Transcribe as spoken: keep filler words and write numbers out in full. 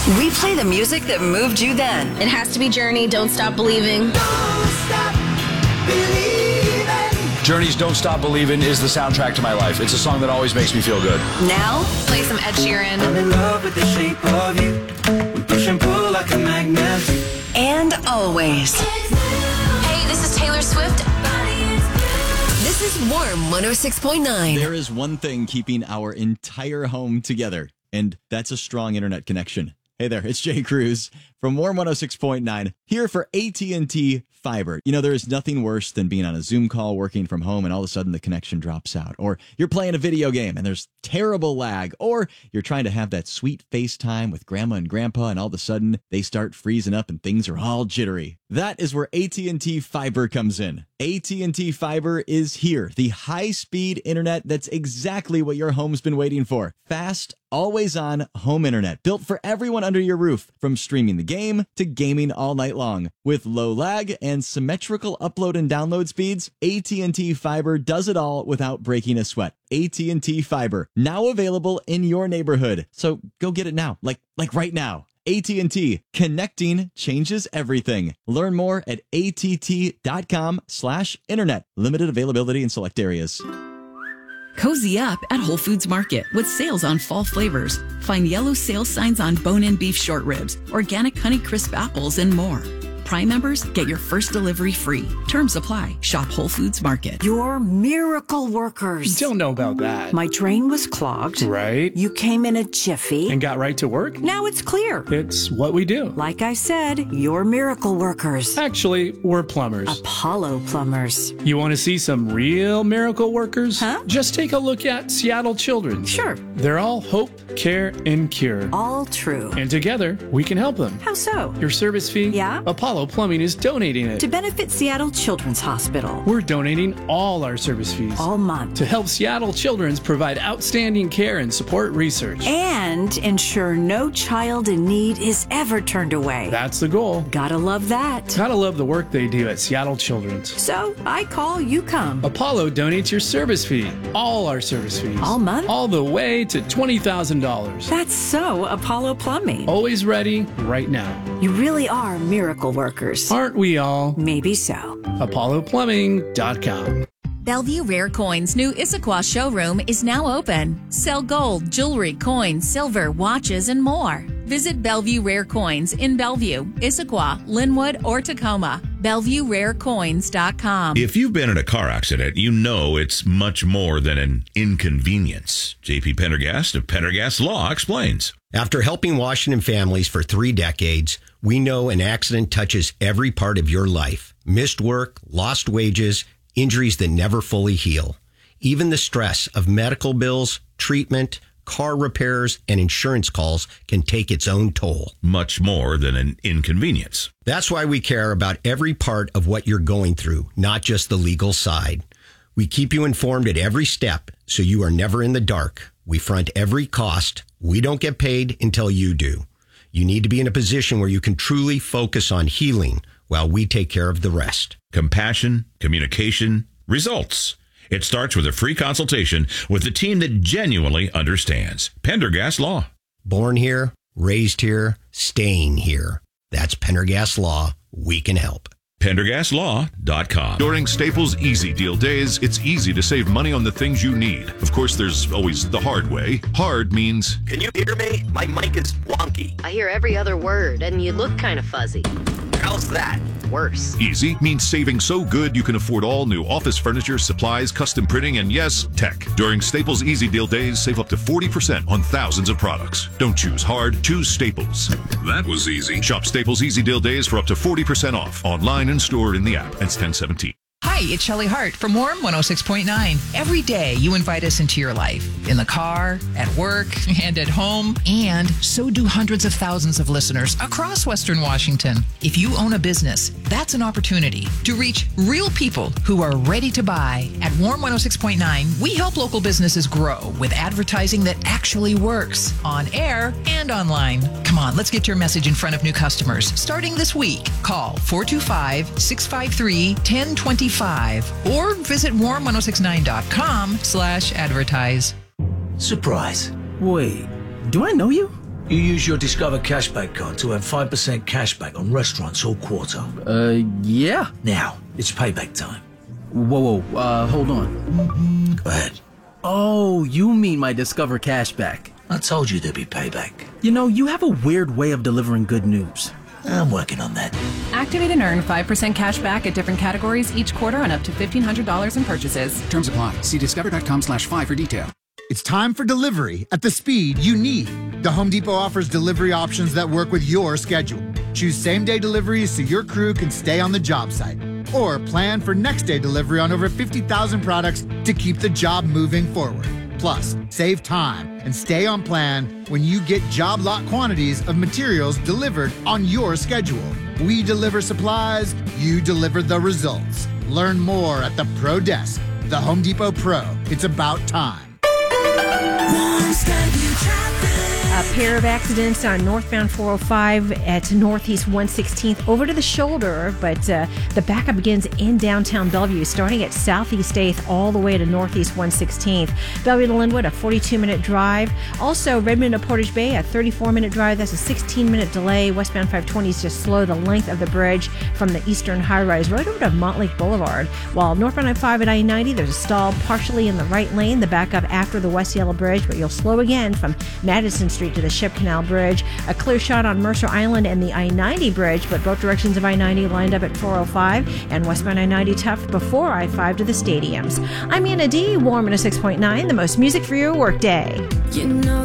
We play the music that moved you then. It has to be Journey, Don't Stop Believing. Don't stop believing. Journey's Don't Stop Believing is the soundtrack to my life. It's a song that always makes me feel good. Now, Play some Ed Sheeran. I'm in love with the shape of you. We push and pull like a magnet. and always. Hey, this is Taylor Swift. This is Warm one oh six point nine. There is one thing keeping our entire home together, and that's a strong internet connection. Hey there, it's Jay Cruz from Warm one oh six point nine here for A T and T Fiber. You know, there is nothing worse than being on a Zoom call working from home and all of a sudden the connection drops out. Or you're playing a video game and there's terrible lag. Or you're trying to have that sweet FaceTime with grandma and grandpa and all of a sudden they start freezing up and things are all jittery. That is where A T and T Fiber comes in. A T and T Fiber is here. The high-speed internet that's exactly what your home's been waiting for. Fast, always-on home internet built for everyone under your roof. From streaming the game to gaming all night long. With low lag and symmetrical upload and download speeds, A T and T Fiber does it all without breaking a sweat. A T and T Fiber, now available in your neighborhood. So go get it now, like like right now. A T and T, connecting changes everything. Learn more at att.com slash internet. Limited availability in select areas. Cozy up at Whole Foods Market with sales on fall flavors. Find yellow sales signs on bone-in beef short ribs, organic Honey Crisp apples, and more. Prime members get your first delivery free. Terms apply. Shop Whole Foods Market. You're miracle workers. Don't know about that. My drain was clogged. Right. You came in a jiffy. And got right to work? Now it's clear. It's what we do. Like I said, you're miracle workers. Actually, we're plumbers. Apollo plumbers. You want to see some real miracle workers? Huh? Just take a look at Seattle Children's. Sure. They're all hope, care, and cure. All true. And together, we can help them. How so? Your service fee? Yeah? Apollo Plumbing is donating it. To benefit Seattle Children's Hospital. We're donating all our service fees. All month. To help Seattle Children's provide outstanding care and support research. And ensure no child in need is ever turned away. That's the goal. Gotta love that. Gotta love the work they do at Seattle Children's. So I call, you come. Apollo donates your service fee. All our service fees. All month? All the way to twenty thousand dollars. That's so Apollo Plumbing. Always ready, right now. You really are miracle workers. Aren't we all? Maybe so. Apollo Plumbing dot com. Bellevue Rare Coins' new Issaquah showroom is now open. Sell gold, jewelry, coins, silver, watches, and more. Visit Bellevue Rare Coins in Bellevue, Issaquah, Linwood, or Tacoma. Bellevue Rare Coins dot com. If you've been in a car accident, you know it's much more than an inconvenience. J P Pendergast of Pendergast Law explains. After helping Washington families for three decades, we know an accident touches every part of your life. Missed work, lost wages, injuries that never fully heal. Even the stress of medical bills, treatment, car repairs, and insurance calls can take its own toll. Much more than an inconvenience. That's why we care about every part of what you're going through, not just the legal side. We keep you informed at every step, so you are never in the dark. We front every cost. We don't get paid until you do. You need to be in a position where you can truly focus on healing while we take care of the rest. Compassion, communication, results. It starts with a free consultation with a team that genuinely understands. Pendergast Law. Born here, raised here, staying here. That's Pendergast Law. We can help. Pendergast Law dot com. During Staples Easy Deal Days, it's easy to save money on the things you need. Of course, there's always the hard way. Hard means... Can you hear me? My mic is wonky. I hear every other word, and you look kind of fuzzy. How's that? Worse. Easy means saving so good you can afford all new office furniture, supplies, custom printing, and yes, tech. During Staples Easy Deal Days, save up to forty percent on thousands of products. Don't choose hard, choose Staples. That was easy. Shop Staples Easy Deal Days for up to forty percent off. Online and stored in the app. It's ten seventeen. Hi, it's Shelley Hart from Warm one oh six point nine. Every day you invite us into your life, in the car, at work, and at home, and so do hundreds of thousands of listeners across Western Washington. If you own a business, that's an opportunity to reach real people who are ready to buy. At Warm one oh six point nine, we help local businesses grow with advertising that actually works, on air and online. Come on, let's get your message in front of new customers. Starting this week, call four two five, six five three, one zero two five or visit warm ten sixty-nine dot com slash advertise. Surprise. Wait, do I know you? You use your Discover Cashback card to have five percent cashback on restaurants all quarter. Uh, yeah. Now, it's payback time. Whoa, whoa, uh, hold on. Go ahead. Oh, you mean my Discover Cashback. I told you there'd be payback. You know, you have a weird way of delivering good news. I'm working on that. Activate and earn five percent cash back at different categories each quarter on up to fifteen hundred dollars in purchases. Terms apply. See discover.com slash five for detail. It's time for delivery at the speed you need. The Home Depot offers delivery options that work with your schedule. Choose same-day deliveries so your crew can stay on the job site. Or plan for next-day delivery on over fifty thousand products to keep the job moving forward. Plus, save time and stay on plan when you get job lot quantities of materials delivered on your schedule. We deliver supplies, you deliver the results. Learn more at the Pro Desk. The Home Depot Pro. It's about time. A pair of accidents on northbound four oh five at Northeast one sixteenth over to the shoulder, but uh, the backup begins in downtown Bellevue, starting at Southeast eighth all the way to Northeast one sixteenth. Bellevue to Linwood, a forty-two minute drive. Also, Redmond to Portage Bay, a thirty-four minute drive. That's a sixteen minute delay. Westbound five twenty is just slow the length of the bridge from the eastern high-rise right over to Montlake Boulevard. While northbound I five at I ninety, there's a stall partially in the right lane, the backup after the West Yellow Bridge, but you'll slow again from Madison Street to the Ship Canal Bridge. A clear shot on Mercer Island and the I ninety bridge, but both directions of I ninety lined up at four oh five, and westbound I ninety tough before I five to the stadiums. I'm Anna D. Warm in a six point nine, the most music for your workday. You know